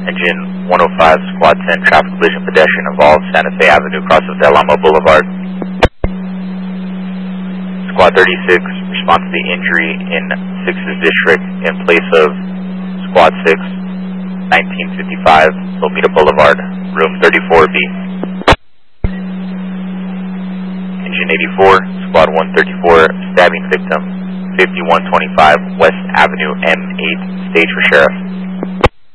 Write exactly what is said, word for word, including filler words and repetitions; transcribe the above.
Engine one oh five, Squad ten, traffic collision pedestrian involved, Santa Fe Avenue, cross of Del Amo Boulevard. Squad thirty-six, respond to the injury in six's district in place of Squad six, nineteen fifty-five, Lomita Boulevard, room thirty-four B. Engine eighty-four, Squad one thirty-four, stabbing victim, fifty-one twenty-five West Avenue M eight, stage for sheriff.